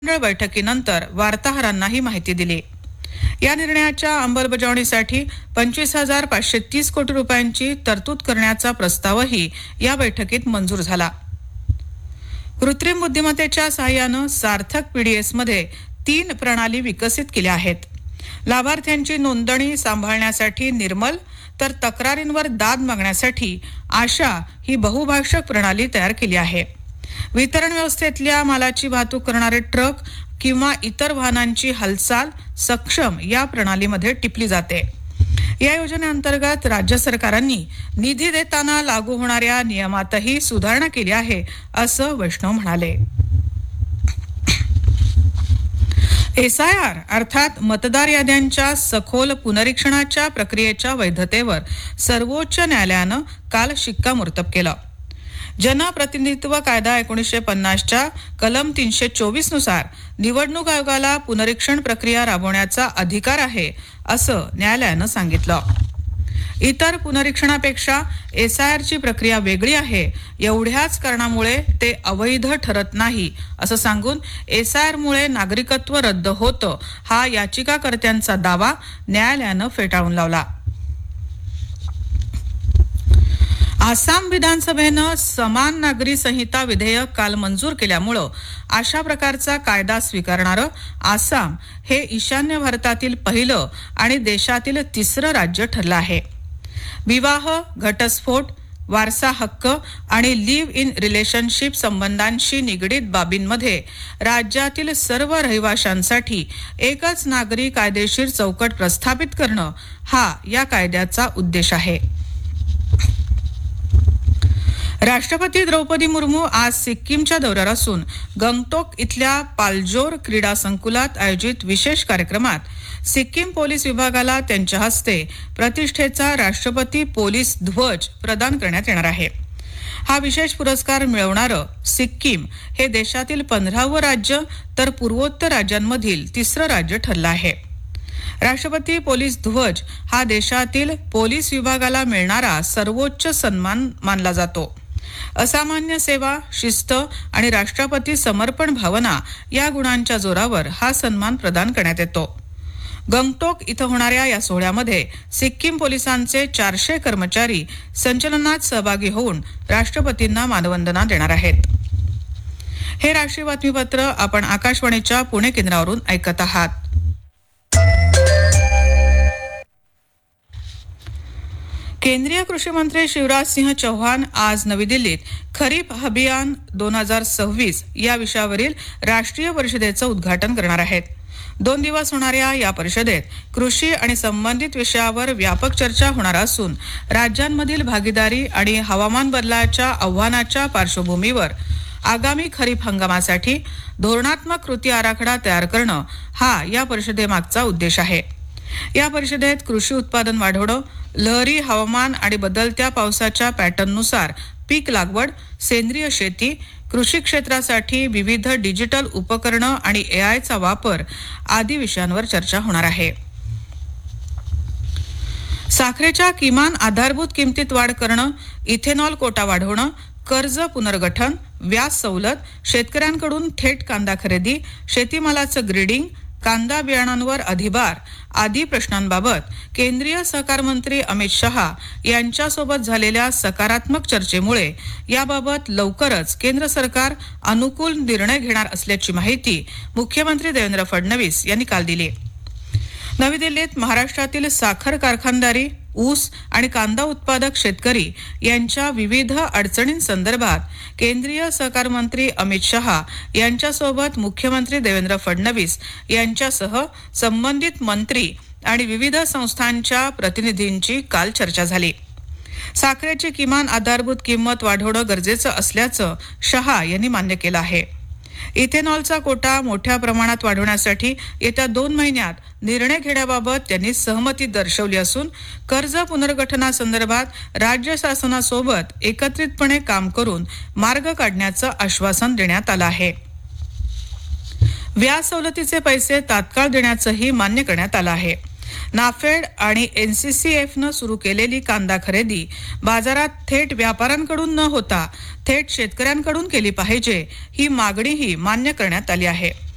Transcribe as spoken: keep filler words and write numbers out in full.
बैठकीनंतर वार्ताहरांना ही माहिती दिली। या निर्णयाच्या अंमलबजावणीसाठी पंचवीस हजार पाचशे तीस कोटी रुपयांची तरतूद करण्याचा प्रस्तावही या बैठकीत मंजूर झाला। कृत्रिम बुद्धिमत्तेच्या सहाय्याने सार्थक पीडीएस मध्ये तीन प्रणाली विकसित केल्या आहेत। लाभार्थ्यांची नोंदणी सांभाळण्यासाठी निर्मल तर तक्रारींवर दाद मागण्यासाठी आशा ही बहुभाषक प्रणाली तयार केली आहे। वितरण व्यवस्थेतल्या मालाची वाहतूक करणारे ट्रक किंवा इतर वाहनांची हालचाल सक्षम या प्रणालीमध्ये टिपली जाते। या योजनेअंतर्गत राज्य सरकारांनी निधी देताना लागू होणाऱ्या नियमातही सुधारणा केली आहे, असं वैष्णव म्हणाले। एस आय आर अर्थात मतदार याद्यांच्या सखोल पुनरीक्षणाच्या प्रक्रियेच्या वैधतेवर सर्वोच्च न्यायालयानं काल शिक्कामोर्तब केलं। जनप्रतिनिधित्व कायदा एकोणीसशे पन्नासच्या कलम तीनशे चोवीस नुसार निवडणूक आयोगाला पुनरीक्षण प्रक्रिया राबवण्याचा अधिकार आहे, असं न्यायालयानं सांगितलं। इतर पुनरीक्षणापेक्षा एस आय आर ची प्रक्रिया वेगळी आहे, एवढ्याच कारणामुळे ते अवैध ठरत नाही, असं सांगून एस आय आर मुळे नागरिकत्व रद्द होतं हा याचिकाकर्त्यांचा दावा न्यायालयानं फेटाळून लावला। आसाम विधानसभेनं समान नागरी संहिता विधेयक काल मंजूर केल्यामुळं अशा प्रकारचा कायदा स्वीकारणारं आसाम हे ईशान्य भारतातील पहिलं आणि देशातील तिसरं राज्य ठरलं आहे। विवाह, घटस्फोट, वारसा हक्क आणि लिव्ह इन रिलेशनशिप संबंधांशी निगडीत बाबींमध्ये राज्यातील सर्व रहिवाशांसाठी एकच नागरी कायदेशीर चौकट प्रस्थापित करणं हा या कायद्याचा उद्देश आहे। राष्ट्रपती द्रौपदी मुर्मू आज सिक्कीमच्या दौऱ्यावर असून गंगटोक इथल्या पालजोर क्रीडा संकुलात आयोजित विशेष कार्यक्रमात सिक्कीम पोलीस विभागाला त्यांच्या हस्ते प्रतिष्ठेचा राष्ट्रपती पोलीस ध्वज प्रदान करण्यात येणार आहे। हा विशेष पुरस्कार मिळवणारं सिक्कीम हे देशातील पंधरावं राज्य तर पूर्वोत्तर राज्यांमधील तिसरं राज्य ठरलं आहे। राष्ट्रपती पोलीस ध्वज हा देशातील पोलीस विभागाला मिळणारा सर्वोच्च सन्मान मानला जातो। असामान्य सेवा, शिस्त आणि राष्ट्रपती समर्पण भावना या गुणांच्या जोरावर हा सन्मान प्रदान करण्यात येतो। गंगटोक इथं होणाऱ्या या सोहळ्यामध्ये सिक्कीम पोलिसांचे चारशे कर्मचारी संचलनात सहभागी होऊन राष्ट्रपतींना मानवंदना देणार आहेत। हे राष्ट्रीय बातमीपत्र आपण आकाशवाणीच्या पुणे केंद्रावरून ऐकत आहात। केंद्रीय कृषी मंत्री शिवराज सिंह चौहान आज नवी दिल्लीत खरीप अभियान दोन हजार सव्वीस या विषयावरील राष्ट्रीय परिषदेचं उद्घाटन करणार आहेत। दोन दिवस होणाऱ्या या परिषदेत कृषी आणि संबंधित विषयावर व्यापक चर्चा होणार असून राज्यांमधील भागीदारी आणि हवामान बदलाच्या आव्हानाच्या पार्श्वभूमीवर आगामी खरीप हंगामासाठी धोरणात्मक कृती आराखडा तयार करणं हा या परिषदेमागचा उद्देश आहे। या परिषदेत कृषी उत्पादन वाढवणं, लहरी हवामान आणि बदलत्या पावसाच्या पॅटर्ननुसार पीक लागवड, सेंद्रिय शेती, कृषी क्षेत्रासाठी विविध डिजिटल उपकरणं आणि ए आय चा वापर आदी विषयांवर चर्चा होणार आहे। साखरेच्या किमान आधारभूत किमतीत वाढ करणं, इथेनॉल कोटा वाढवणं, कर्ज पुनर्गठन, व्याज सवलत, शेतकऱ्यांकडून थेट कांदा खरेदी, शेतीमालाचं ग्रेडिंग, कांदा बियाणांवर अधिभार आदी प्रश्नांबाबत केंद्रीय सहकार मंत्री अमित शहा यांच्यासोबत झालेल्या सकारात्मक चर्चेमुळे याबाबत लवकरच केंद्र सरकार अनुकूल निर्णय घेणार असल्याची माहिती मुख्यमंत्री देवेंद्र फडणवीस यांनी काल दिली। नवी दिल्लीत महाराष्ट्रातील साखर कारखानदारी, ऊस आणि कांदा उत्पादक शेतकरी यांच्या विविध अडचणींसंदर्भात केंद्रीय सहकार मंत्री अमित शहा यांच्यासोबत मुख्यमंत्री देवेंद्र फडणवीस यांच्यासह संबंधित मंत्री आणि विविध संस्थांच्या प्रतिनिधींची काल चर्चा झाली। साखरेची किमान आधारभूत किंमत वाढवणं गरजेचं असल्याचं शहा यांनी मान्य केलं आहे। इथेनॉलचा कोटा मोठ्या प्रमाणात वाढवण्यासाठी येत्या दोन महिन्यात निर्णय घेण्याबाबत त्यांनी सहमती दर्शवली असून कर्ज पुनर्गठनासंदर्भात राज्य शासनासोबत एकत्रितपणे काम करून मार्ग काढण्याचं आश्वासन देण्यात आलं आहे। व्याज सवलतीचे पैसे तात्काळ देण्याचंही मान्य करण्यात आलं आहे। नाफेड आणि एन सी सी एफ न सुरू केलेली कांदा खरेदी बाजारात थेट व्यापाऱ्यांकडून न होता थेट शेतकऱ्यांकडून केली पाहिजे, ही मागणीही मान्य करण्यात आली आहे।